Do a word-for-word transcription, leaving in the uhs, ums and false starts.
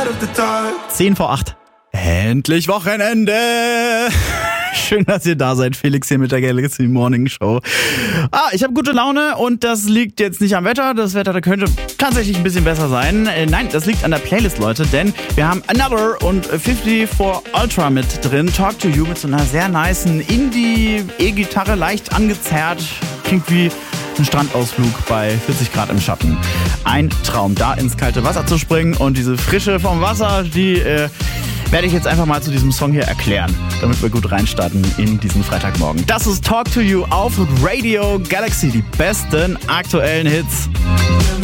zehn vor acht. Endlich Wochenende! Schön, dass ihr da seid. Felix hier mit der Galaxy Morning Show. Ah, ich habe gute Laune und das liegt jetzt nicht am Wetter. Das Wetter da könnte tatsächlich ein bisschen besser sein. Äh, nein, das liegt an der Playlist, Leute, denn wir haben Another und fünfzig for Ultra mit drin. Talk to You mit so einer sehr nicen Indie-E-Gitarre, leicht angezerrt. Klingt wie ein Strandausflug bei vierzig Grad im Schatten. Ein Traum, da ins kalte Wasser zu springen und diese Frische vom Wasser, die äh, werde ich jetzt einfach mal zu diesem Song hier erklären, damit wir gut reinstarten in diesen Freitagmorgen. Das ist Talk to You auf Radio Galaxy, die besten aktuellen Hits.